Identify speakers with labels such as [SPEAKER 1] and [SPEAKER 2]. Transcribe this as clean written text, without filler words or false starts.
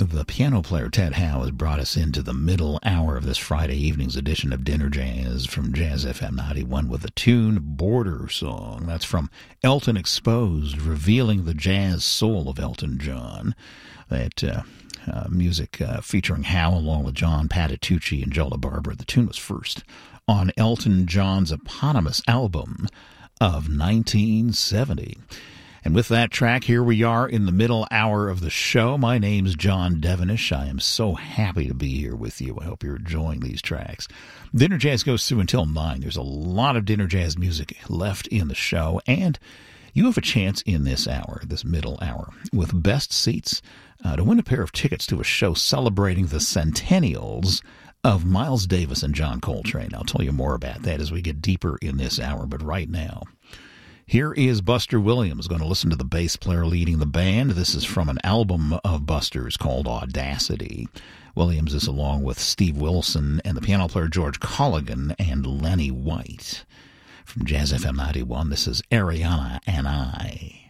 [SPEAKER 1] The piano player Ted Howe has brought us into the middle hour of this Friday evening's edition of Dinner Jazz from Jazz FM 91 with the tune Border Song. That's from Elton Exposed, revealing the jazz soul of Elton John. That music featuring Howe along with John Patitucci and Joe LaBarbera. The tune was first on Elton John's eponymous album of 1970. And with that track, here we are in the middle hour of the show. My name's John Devenish. I am so happy to be here with you. I hope you're enjoying these tracks. Dinner Jazz goes through until 9. There's a lot of Dinner Jazz music left in the show, and you have a chance in this hour, this middle hour, with best seats to win a pair of tickets to a show celebrating the centennials of Miles Davis and John Coltrane. I'll tell you more about that as we get deeper in this hour, but right now, here is Buster Williams, going to listen to the bass player leading the band. This is from an album of Buster's called Audacity. Williams is along with Steve Wilson and the piano player George Colligan and Lenny White. From Jazz FM 91, this is Ariana and I.